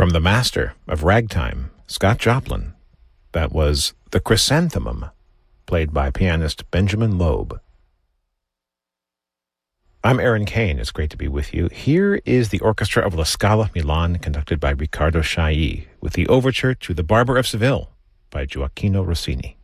from the master of ragtime, Scott Joplin. That was The Chrysanthemum, played by pianist Benjamin Loeb. I'm Aaron Kane. It's great to be with you. Here is the orchestra of La Scala Milan, conducted by Riccardo Chailly, with the overture to The Barber of Seville by Gioacchino Rossini.